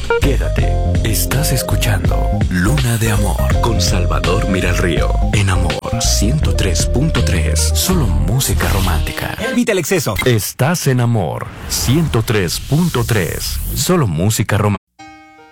Quédate. Estás escuchando Luna de Amor con Salvador Miralrío. En Amor 103.3. Solo música romántica. Evita el exceso. Estás en Amor 103.3. Solo música romántica.